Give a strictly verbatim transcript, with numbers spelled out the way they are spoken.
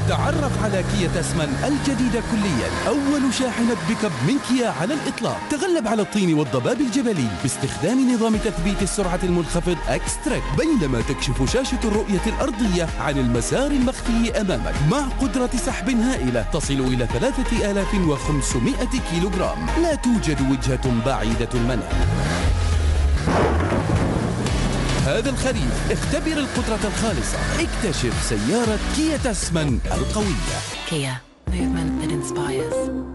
تعرف على كيا تسمان الجديدة كليا، أول شاحنة بيك اب من كيا على الإطلاق. تغلب على الطين والضباب الجبلي باستخدام نظام تثبيت السرعة المنخفض اكستريك، بينما تكشف شاشة الرؤية الأرضية عن المسار المخفي أمامك مع قدرة سحب هائلة تصل إلى ثلاثة آلاف وخمسمائة كيلوغرام. لا توجد وجهة بعيدة المنال. هذا الخريف اختبر القدرة الخالصة، اكتشف سيارة كيا تسمان القوية. Kia, movement that inspires.